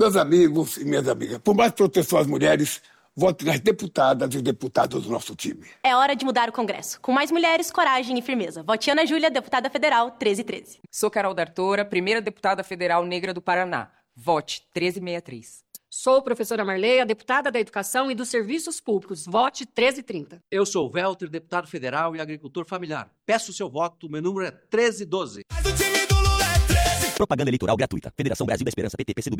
Meus amigos e minhas amigas, por mais proteção às mulheres, vote nas deputadas e deputados do nosso time. É hora de mudar o Congresso. Com mais mulheres, coragem e firmeza. Vote Ana Júlia, deputada federal, 1313. Sou Carol D'Artora, primeira deputada federal negra do Paraná. Vote 1363. Sou professora Marleia, deputada da Educação e dos Serviços Públicos. Vote 1330. Eu sou o Welter, deputado federal e agricultor familiar. Peço o seu voto, meu número é 1312. Propaganda eleitoral gratuita. Federação Brasil da Esperança, PT, PCdoB.